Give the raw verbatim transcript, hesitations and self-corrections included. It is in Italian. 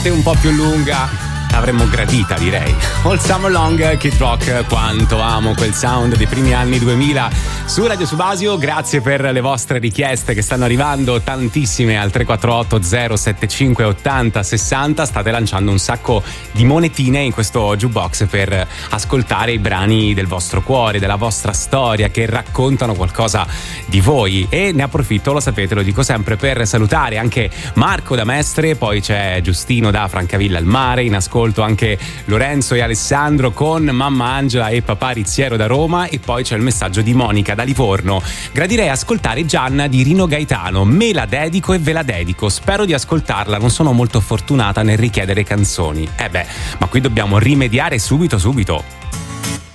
un po' più lunga l'avremmo gradita, direi. All Summer Long, Kid Rock, quanto amo quel sound dei primi anni duemila su Radio Subasio. Grazie per le vostre richieste che stanno arrivando tantissime al tre quattro otto zero sette cinque ottanta sessanta. State lanciando un sacco di monetine in questo jukebox per ascoltare i brani del vostro cuore, della vostra storia, che raccontano qualcosa di voi. E ne approfitto, lo sapete, lo dico sempre, per salutare anche Marco da Mestre, poi c'è Giustino da Francavilla al Mare, in ascolto anche Lorenzo e Alessandro con mamma Angela e papà Rizziero da Roma, e poi c'è il messaggio di Monica da Livorno. Gradirei ascoltare Gianna di Rino Gaetano, me la dedico e ve la dedico, spero di ascoltarla, non sono molto fortunata nel richiedere canzoni. Eh beh, ma qui dobbiamo rimediare subito subito.